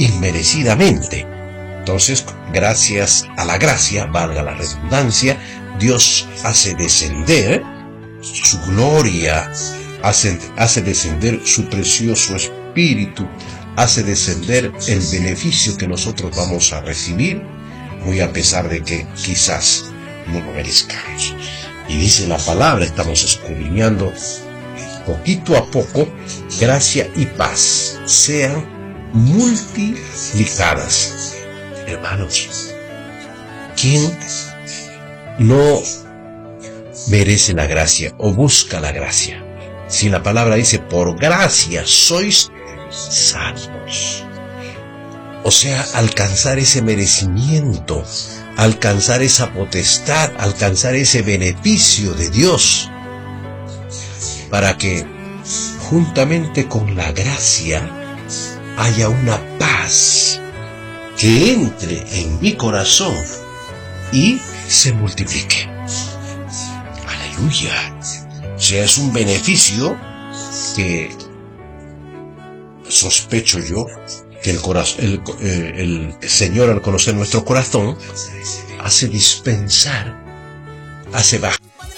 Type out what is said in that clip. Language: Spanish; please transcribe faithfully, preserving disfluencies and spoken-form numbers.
inmerecidamente. Entonces, gracias a la gracia, valga la redundancia, Dios hace descender su gloria, hace, hace descender su precioso Espíritu, hace descender el beneficio que nosotros vamos a recibir, muy a pesar de que quizás no lo merezcamos. Y dice la palabra, estamos escudriñando poquito a poco, gracia y paz sean multiplicadas. Hermanos, ¿quién no merece la gracia o busca la gracia? Si la palabra dice, por gracia sois salvos. O sea, alcanzar ese merecimiento, alcanzar esa potestad, alcanzar ese beneficio de Dios, para que juntamente con la gracia haya una paz que entre en mi corazón y se multiplique. Aleluya. O sea, es un beneficio que sospecho yo que el, corazón, el, el, el Señor, al conocer nuestro corazón, hace dispensar, hace bajar